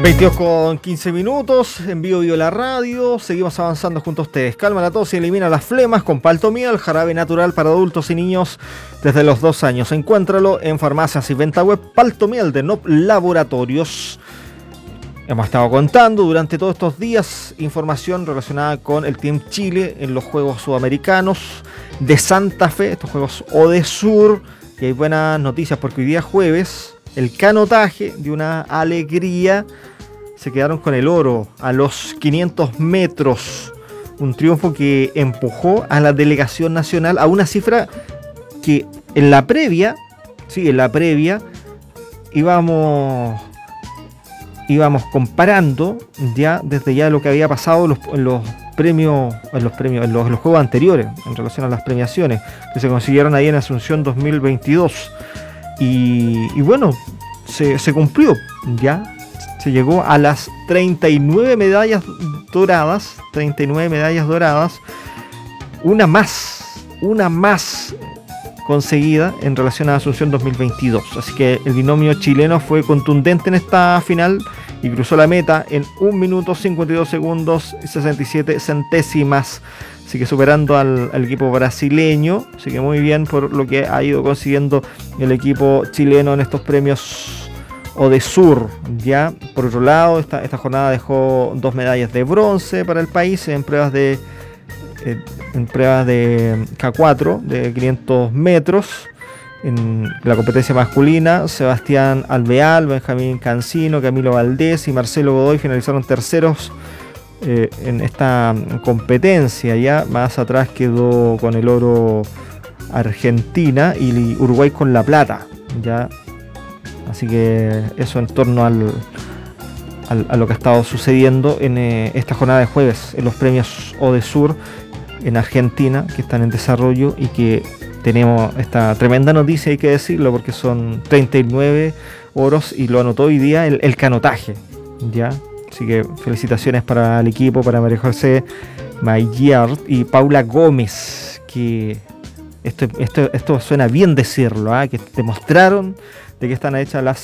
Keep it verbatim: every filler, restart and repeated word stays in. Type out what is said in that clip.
veintidós con quince minutos, en vivo Bio la radio, seguimos avanzando junto a ustedes. Calma la tos y elimina las flemas con Paltomiel, jarabe natural para adultos y niños desde los dos años. Encuéntralo en farmacias y venta web. Paltomiel de N O P Laboratorios. Hemos estado contando durante todos estos días información relacionada con el Team Chile en los Juegos Sudamericanos de Santa Fe, estos Juegos Odesur, y hay buenas noticias porque hoy día jueves el canotaje de una alegría. Se quedaron con el oro a los quinientos metros. Un triunfo que empujó a la delegación nacional a una cifra que en la previa, sí, en la previa, íbamos, íbamos comparando ya desde ya lo que había pasado en los, en los premios, en los premios, en los, en los juegos anteriores, en relación a las premiaciones que se consiguieron ahí en Asunción dos mil veintidós. Y, y bueno, se, se cumplió ya. Se llegó a las treinta y nueve medallas doradas, treinta y nueve medallas doradas, una más, una más conseguida en relación a Asunción dos mil veintidós. Así que el binomio chileno fue contundente en esta final y cruzó la meta en un minuto cincuenta y dos segundos y sesenta y siete centésimas. Así que superando al, al equipo brasileño. Así que muy bien por lo que ha ido consiguiendo el equipo chileno en estos premios Odesur. Ya por otro lado, esta, esta jornada dejó dos medallas de bronce para el país en pruebas de eh, en pruebas de K cuatro de quinientos metros. En la competencia masculina, Sebastián Alvear, Benjamín Cancino, Camilo Valdés y Marcelo Godoy finalizaron terceros eh, en esta competencia. Ya más atrás quedó con el oro Argentina y Uruguay con la plata. Ya. Así que eso en torno al, al, a lo que ha estado sucediendo en eh, esta jornada de jueves en los premios Odesur en Argentina, que están en desarrollo y que tenemos esta tremenda noticia, hay que decirlo, porque son treinta y nueve oros y lo anotó hoy día el, el canotaje. ¿Ya? Así que felicitaciones para el equipo, para María José Maillard y Paula Gómez, que esto, esto, esto suena bien decirlo, ¿eh? Que demostraron de que están hechas las